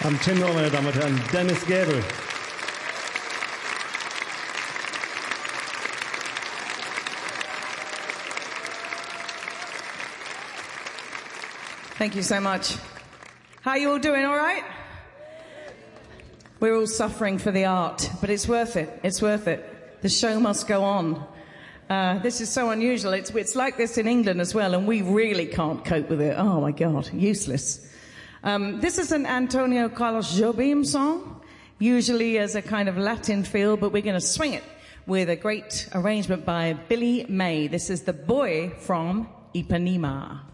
Am Tenor, meine Damen und Herren, Dennis Gäbel. Thank you so much. How are you all doing, all right? We're all suffering for the art, but it's worth it. It's worth it. The show must go on. This is so unusual. It's like this in England as well, and we really can't cope with it. Oh, my God, useless. This is an Antonio Carlos Jobim song, usually as a kind of Latin feel, but we're going to swing it with a great arrangement by Billy May. This is The Boy from Ipanema.